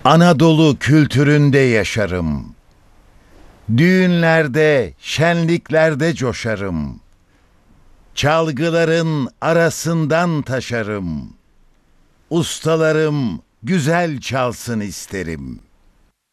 Anadolu kültüründe yaşarım. Düğünlerde, şenliklerde coşarım. Çalgıların arasından taşarım. Ustalarım güzel çalsın isterim.